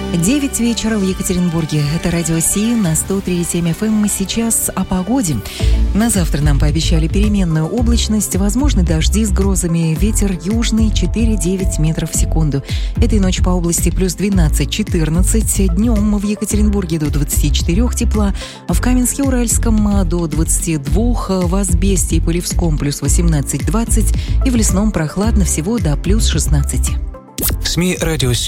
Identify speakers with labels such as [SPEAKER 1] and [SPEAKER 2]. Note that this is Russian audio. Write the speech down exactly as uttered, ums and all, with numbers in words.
[SPEAKER 1] девять вечера в Екатеринбурге. Это Радио Си на сто три и семь эф эм. Мы сейчас о погоде. На завтра нам пообещали переменную облачность, возможны дожди с грозами, ветер южный четыре-девять метров в секунду. Этой ночью по области плюс двенадцать-четырнадцать, днем в Екатеринбурге до двадцати четырёх тепла, в Каменске-Уральском до двадцати двух, в Асбесте и Полевском плюс восемнадцать-двадцать и в Лесном прохладно всего до плюс шестнадцати.
[SPEAKER 2] СМИ «Радио Си».